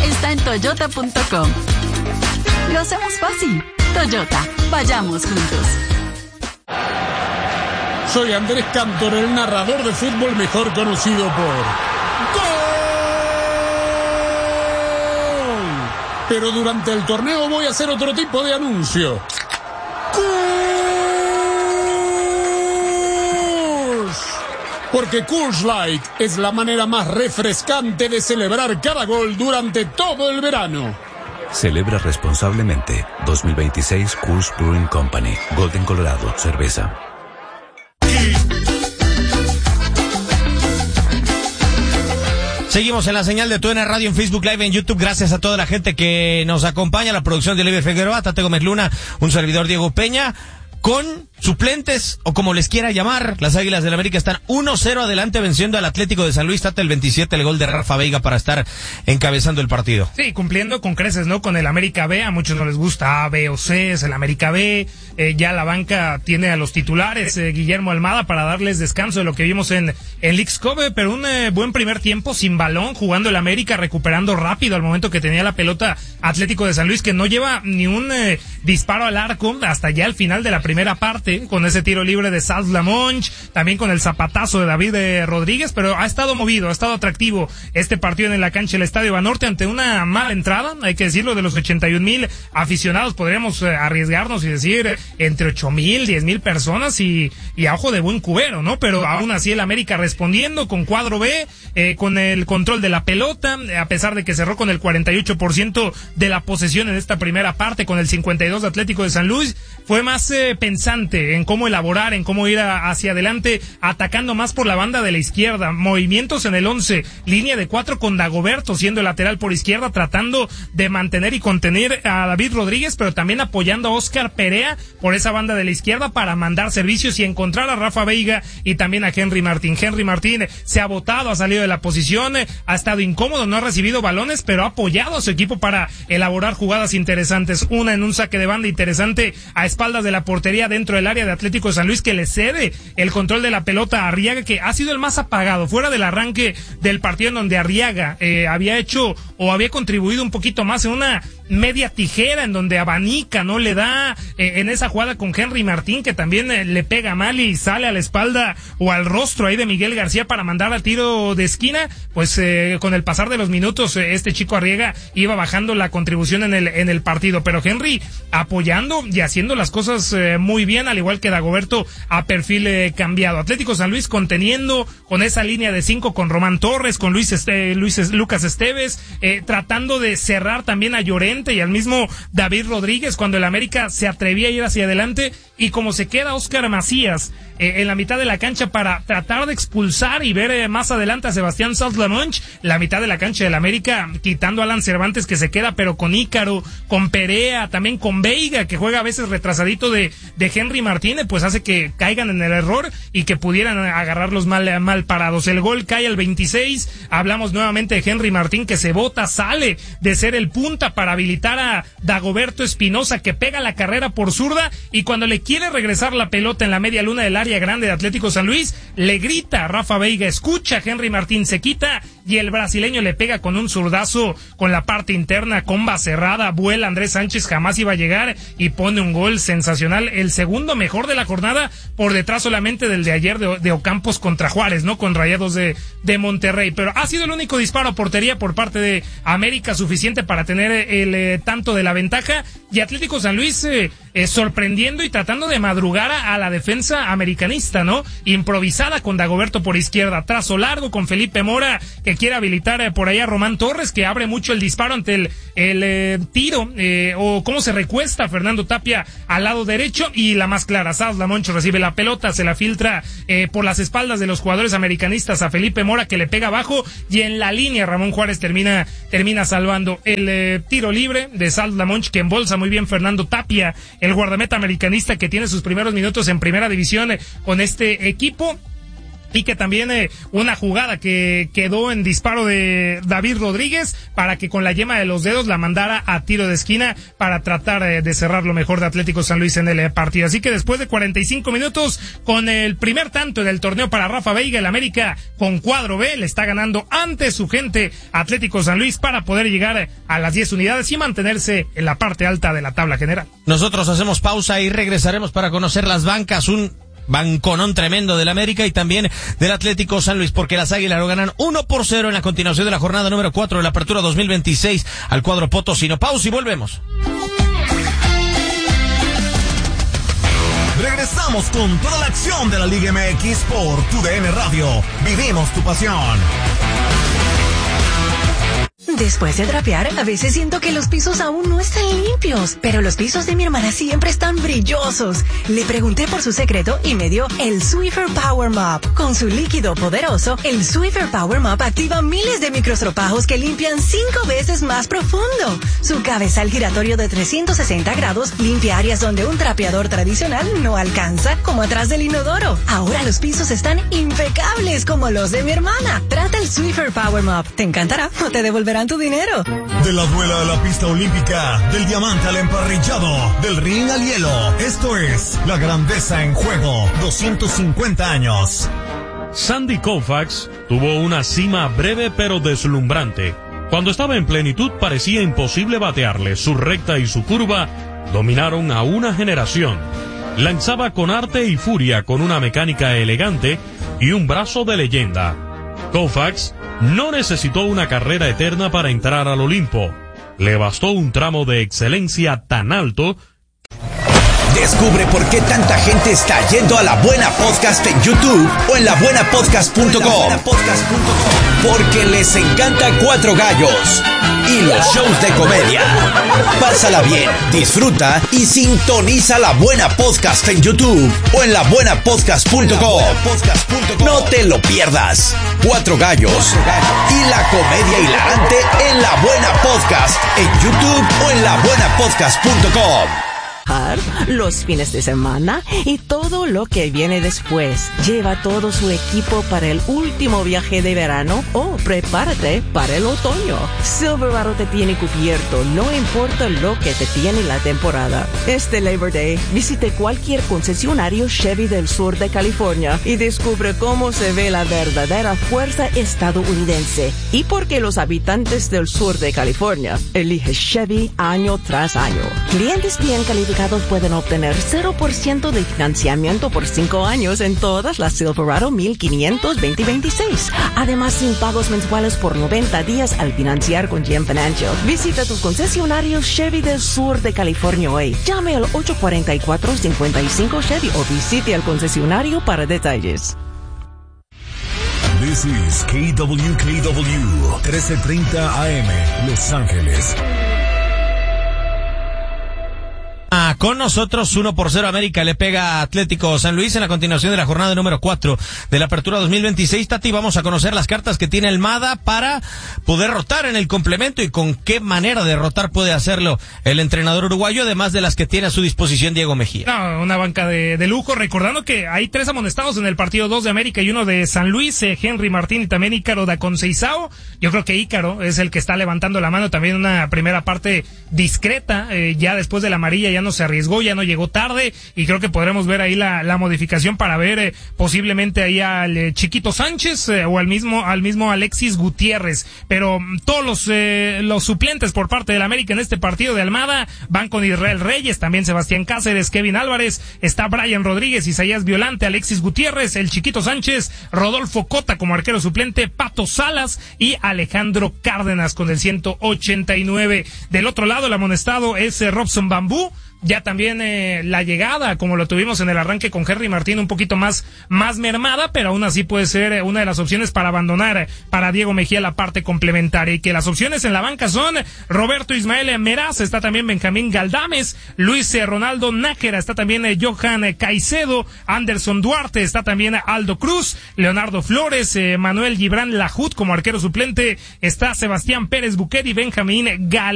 está en toyota.com. Lo hacemos fácil. Toyota, vayamos juntos. Soy Andrés Cantor, el narrador de fútbol mejor conocido por ¡Gol! Pero durante el torneo voy a hacer otro tipo de anuncio. Porque Coors Light es la manera más refrescante de celebrar cada gol durante todo el verano. Celebra responsablemente. 2026 Coors Brewing Company. Golden, Colorado. Cerveza. Seguimos en la señal de TUDN Radio en Facebook Live, en YouTube. Gracias a toda la gente que nos acompaña. La producción de Oliver Figueroa, Tate Gómez Luna, un servidor Diego Peña. Con suplentes, o como les quiera llamar, las Águilas del América están 1-0 adelante venciendo al Atlético de San Luis. Tate el 27, el gol de Rafa Veiga para estar encabezando el partido. Sí, cumpliendo con creces, ¿no? Con el América B, a muchos no les gusta A, B o C, es el América B. Ya la banca tiene a los titulares, Guillermo Almada, para darles descanso de lo que vimos en Leagues Cup, pero un buen primer tiempo sin balón, jugando el América, recuperando rápido al momento que tenía la pelota Atlético de San Luis, que no lleva ni un disparo al arco hasta ya al final de la primera parte, con ese tiro libre de Sals Lamonch, también con el zapatazo de David Rodríguez, pero ha estado movido, ha estado atractivo este partido en la cancha del Estadio Banorte ante una mala entrada, hay que decirlo, de los 81,000 aficionados, podríamos arriesgarnos y decir entre 8,000, 10,000 personas y a ojo de buen cubero, ¿no? Pero aún así el América respondiendo con cuadro B, con el control de la pelota, a pesar de que cerró con el 48% de la posesión en esta primera parte, con el 52% de Atlético de San Luis, fue más pensante en cómo elaborar, en cómo ir hacia adelante, atacando más por la banda de la izquierda, movimientos en el 11, línea de 4 con Dagoberto siendo el lateral por izquierda, tratando de mantener y contener a David Rodríguez, pero también apoyando a Oscar Perea por esa banda de la izquierda para mandar servicios y encontrar a Rafa Veiga y también a Henry Martín. Henry Martín se ha botado, ha salido de la posición, ha estado incómodo, no ha recibido balones, pero ha apoyado a su equipo para elaborar jugadas interesantes, una en un saque de banda interesante a espaldas de la portería dentro del área de Atlético de San Luis, que le cede el control de la pelota a Arriaga, que ha sido el más apagado, fuera del arranque del partido en donde Arriaga había hecho o había contribuido un poquito más en una media tijera en donde abanica, no le da en esa jugada con Henry Martín, que también le pega mal y sale a la espalda o al rostro ahí de Miguel García para mandar al tiro de esquina. Pues con el pasar de los minutos este chico Arriaga iba bajando la contribución en el partido, pero Henry apoyando y haciendo las cosas muy bien, al igual que Dagoberto a perfil cambiado. Atlético San Luis conteniendo con esa línea de 5 con Román Torres, con Lucas Esteves, tratando de cerrar también a Llorente y al mismo David Rodríguez cuando el América se atrevía a ir hacia adelante, y como se queda Oscar Macías en la mitad de la cancha para tratar de expulsar y ver más adelante a Sebastián Sals Lamonch, la mitad de la cancha del América quitando a Alan Cervantes, que se queda pero con Ícaro, con Perea, también con Veiga, que juega a veces retrasadito de Henry Martínez, pues hace que caigan en el error y que pudieran agarrarlos mal parados. El gol cae al 26, hablamos nuevamente de Henry Martín, que se bota, sale de ser el punta para habilitar a Dagoberto Espinosa, que pega la carrera por zurda, y cuando le quiere regresar la pelota en la media luna del área grande de Atlético San Luis, le grita a Rafa Veiga, escucha a Henry Martín, se quita y el brasileño le pega con un zurdazo con la parte interna, comba cerrada, vuela Andrés Sánchez, jamás iba a llegar y pone un gol sensacional, el segundo mejor de la jornada, por detrás solamente del de ayer de Ocampos contra Juárez, ¿no? Con Rayados de Monterrey, pero ha sido el único disparo a portería por parte de América suficiente para tener el tanto de la ventaja, y Atlético San Luis sorprendiendo y tratando de madrugar a la defensa americanista, ¿no? Improvisada con Dagoberto por izquierda, trazo largo con Felipe Mora, que quiere habilitar por ahí a Román Torres, que abre mucho el disparo ante el tiro, o cómo se recuesta Fernando Tapia al lado derecho, y la más clara, Sals Lamoncho recibe la pelota, se la filtra por las espaldas de los jugadores americanistas a Felipe Mora, que le pega abajo, y en la línea Ramón Juárez termina salvando el tiro libre de Sals Lamonch, que embolsa muy bien Fernando Tapia, el guardameta americanista que tiene sus primeros minutos en primera división con este equipo. y que también una jugada que quedó en disparo de David Rodríguez para que con la yema de los dedos la mandara a tiro de esquina para tratar de cerrar lo mejor de Atlético San Luis en el partido. Así que después de 45 minutos, con el primer tanto del torneo para Rafa Veiga, el América con cuadro B le está ganando ante su gente Atlético San Luis para poder llegar a las 10 unidades y mantenerse en la parte alta de la tabla general. Nosotros hacemos pausa y regresaremos para conocer las bancas, un banconón tremendo del América y también del Atlético San Luis, porque las Águilas lo ganan 1-0 en la continuación de la jornada número 4 de la apertura 2026 al cuadro potosino. Pausa y volvemos. Regresamos con toda la acción de la Liga MX por TUDN Radio. Vivimos tu pasión. Después de trapear, a veces siento que los pisos aún no están limpios, pero los pisos de mi hermana siempre están brillosos. Le pregunté por su secreto y me dio el Swiffer Power Mop. Con su líquido poderoso, el Swiffer Power Mop activa miles de microestropajos que limpian 5 veces más profundo. Su cabezal giratorio de 360 grados limpia áreas donde un trapeador tradicional no alcanza, como atrás del inodoro. Ahora los pisos están impecables como los de mi hermana. Trata el Swiffer Power Mop. Te encantará o te devolverán tu dinero. De la duela a la pista olímpica, del diamante al emparrillado, del ring al hielo. Esto es La Grandeza en Juego, 250 años. Sandy Koufax tuvo una cima breve pero deslumbrante. Cuando estaba en plenitud parecía imposible batearle. Su recta y su curva dominaron a una generación. Lanzaba con arte y furia, con una mecánica elegante y un brazo de leyenda. Koufax no necesitó una carrera eterna para entrar al Olimpo. Le bastó un tramo de excelencia tan alto. Descubre por qué tanta gente está yendo a La Buena Podcast en YouTube o en labuenapodcast.com. Porque les encanta Cuatro Gallos y los shows de comedia. Pásala bien, disfruta y sintoniza La Buena Podcast en YouTube o en labuenapodcast.com. No te lo pierdas. Cuatro Gallos y la comedia hilarante en La Buena Podcast en YouTube o en labuenapodcast.com. Los fines de semana y todo lo que viene después. Lleva todo su equipo para el último viaje de verano o prepárate para el otoño. Silverado te tiene cubierto, no importa lo que te tiene la temporada. Este Labor Day, visite cualquier concesionario Chevy del sur de California y descubre cómo se ve la verdadera fuerza estadounidense y por qué los habitantes del sur de California eligen Chevy año tras año. Clientes bien calificados pueden obtener 0% de financiamiento por 5 años en todas las Silverado 1500 2026. Además, sin pagos mensuales por 90 días al financiar con GM Financial. Visita tus concesionarios Chevy del sur de California hoy. Llame al 844-55 Chevy o visite al concesionario para detalles. This is KWKW 1330 AM, Los Ángeles. Con nosotros 1-0 América le pega a Atlético San Luis en la continuación de la jornada número 4 de la apertura 2026. Tati, vamos a conocer las cartas que tiene Almada para poder rotar en el complemento y con qué manera de rotar puede hacerlo el entrenador uruguayo, además de las que tiene a su disposición Diego Mejía. No, una banca de lujo, recordando que hay 3 amonestados en el partido, 2 de América y 1 de San Luis, Henry Martín y también Ícaro da Conceizao. Yo creo que Ícaro es el que está levantando la mano, también una primera parte discreta, ya después de la amarilla ya no se arriesgó, ya no llegó tarde y creo que podremos ver ahí la modificación para ver posiblemente ahí al Chiquito Sánchez o al mismo Alexis Gutiérrez, pero todos los suplentes por parte del América en este partido de Almada van con Israel Reyes, también Sebastián Cáceres, Kevin Álvarez, está Brian Rodríguez, Isaías Violante, Alexis Gutiérrez, el Chiquito Sánchez, Rodolfo Cota como arquero suplente, Pato Salas y Alejandro Cárdenas con el 189. Del otro lado el amonestado es Robson Bambú. Ya también la llegada, como lo tuvimos en el arranque con Henry Martín, un poquito más mermada, pero aún así puede ser una de las opciones para abandonar para Diego Mejía la parte complementaria. Y que las opciones en la banca son Roberto Ismael Meraz, está también Benjamín Galdames, Luis Ronaldo Nájera, está también Johan Caicedo, Anderson Duarte, está también Aldo Cruz, Leonardo Flores, Manuel Gibran Lajut como arquero suplente, está Sebastián Pérez Buquet y Benjamín Gal